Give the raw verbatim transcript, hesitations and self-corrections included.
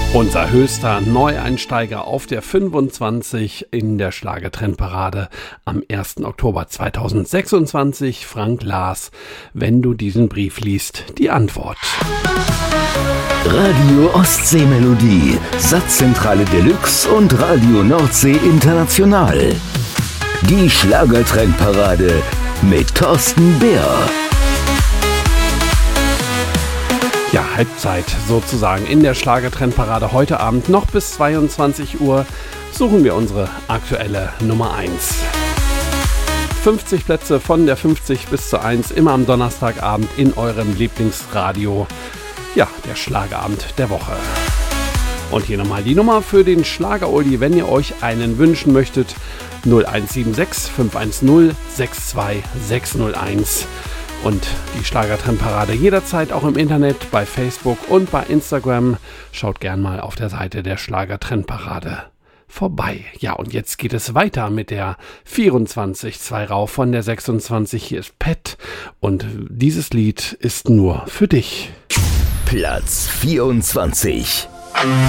Unser höchster Neueinsteiger auf der fünfundzwanzig in der Schlagertrendparade am ersten Oktober zweitausendsechsundzwanzig, Frank Lars. Wenn du diesen Brief liest, die Antwort. Radio Ostsee-Melodie, Satzzentrale Deluxe und Radio Nordsee International. Die Schlagertrendparade mit Thorsten Bär. Ja, Halbzeit sozusagen in der Schlagertrendparade. Heute Abend noch bis zweiundzwanzig Uhr suchen wir unsere aktuelle Nummer eins. fünfzig Plätze von der fünfzig bis zur eins, immer am Donnerstagabend in eurem Lieblingsradio. Ja, der Schlagerabend der Woche. Und hier nochmal die Nummer für den Schlager-Oldie, wenn ihr euch einen wünschen möchtet. null eins sieben sechs fünf eins null sechs zwei sechs null eins. Und die Schlagertrendparade jederzeit auch im Internet, bei Facebook und bei Instagram. Schaut gern mal auf der Seite der Schlagertrendparade vorbei. Ja, und jetzt geht es weiter mit der vierundzwanzig, zwei rauf von der sechsundzwanzig. Hier ist Pet und dieses Lied ist nur für dich. Platz vierundzwanzig.